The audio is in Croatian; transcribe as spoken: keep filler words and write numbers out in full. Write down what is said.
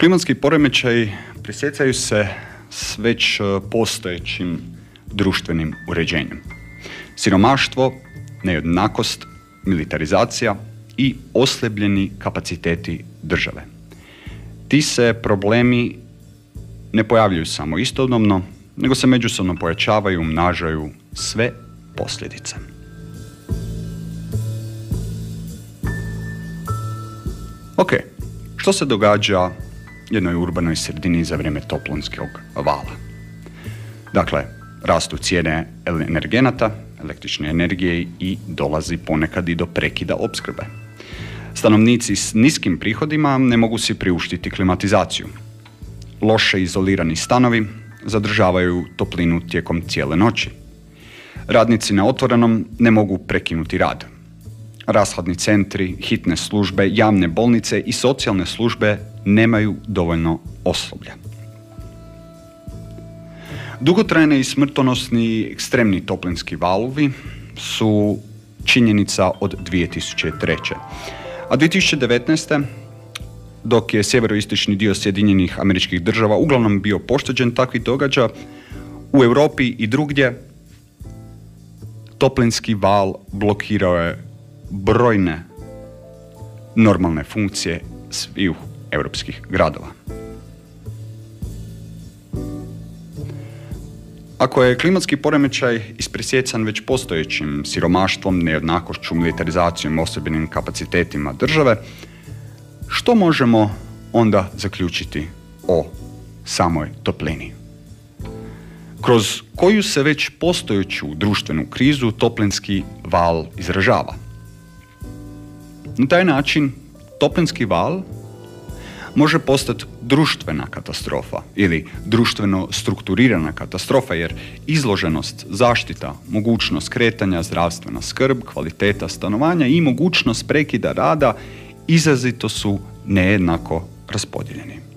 Klimatski poremećaji prisjecaju se s već postojećim društvenim uređenjem. Siromaštvo, nejednakost, militarizacija i oslabljeni kapaciteti države. Ti se problemi ne pojavljuju samo istodobno, nego se međusobno pojačavaju i umnažaju sve posljedice. Ok, što se događa jednoj urbanoj sredini za vrijeme toplonskog vala? Dakle, rastu cijene energenata, električne energije i dolazi ponekad i do prekida opskrbe. Stanovnici s niskim prihodima ne mogu si priuštiti klimatizaciju. Loše izolirani stanovi zadržavaju toplinu tijekom cijele noći. Radnici na otvorenom ne mogu prekinuti rad. Rashladni centri, hitne službe, javne bolnice i socijalne službe nemaju dovoljno osoblja. Dugotrajni i smrtonosni ekstremni toplinski valovi su činjenica od dvije tisuće treće. A dvije tisuće devetnaeste. dok je sjeveroistočni dio Sjedinjenih Američkih Država uglavnom bio pošteđen takvih događaja, u Europi i drugdje toplinski val blokirao je brojne normalne funkcije svih europskih gradova. Ako je klimatski poremećaj ispresjecan već postojećim siromaštvom, nejednakošću, militarizacijom, osobenim kapacitetima države, što možemo onda zaključiti o samoj toplini? Kroz koju se već postojeću društvenu krizu toplinski val izražava? Na taj način toplinski val može postati društvena katastrofa ili društveno strukturirana katastrofa, jer izloženost, zaštita, mogućnost kretanja, zdravstvena skrb, kvaliteta stanovanja i mogućnost prekida rada izrazito su nejednako raspodijeljeni.